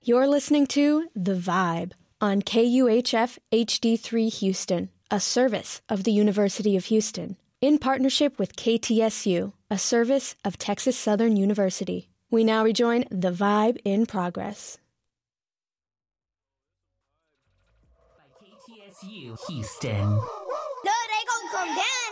You're listening to The Vibe on KUHF HD3 Houston, a service of the University of Houston, in partnership with KTSU, a service of Texas Southern University. We now rejoin The Vibe in progress. By KTSU Houston. No, they gonna come down.